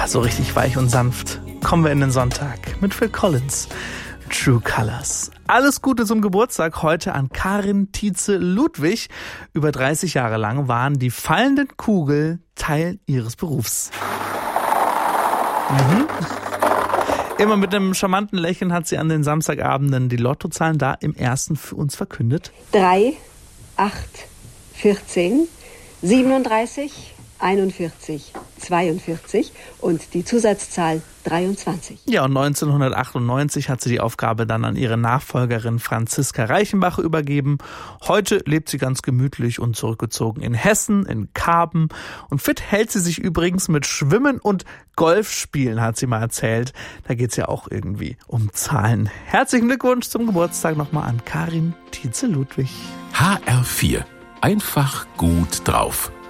so richtig weich und sanft kommen wir in den Sonntag mit Phil Collins. True Colors. Alles Gute zum Geburtstag heute an Karin Tietze-Ludwig. Über 30 Jahre lang waren die fallenden Kugeln Teil ihres Berufs. Immer mit einem charmanten Lächeln hat sie an den Samstagabenden die Lottozahlen da im ersten für uns verkündet. 3, 8, 14, 37, 41, 42 und die Zusatzzahl 23. Ja, und 1998 hat sie die Aufgabe dann an ihre Nachfolgerin Franziska Reichenbach übergeben. Heute lebt sie ganz gemütlich und zurückgezogen in Hessen, in Karben. Und fit hält sie sich übrigens mit Schwimmen und Golfspielen, hat sie mal erzählt. Da geht's ja auch irgendwie um Zahlen. Herzlichen Glückwunsch zum Geburtstag nochmal an Karin Tietze-Ludwig. HR4. Einfach gut drauf.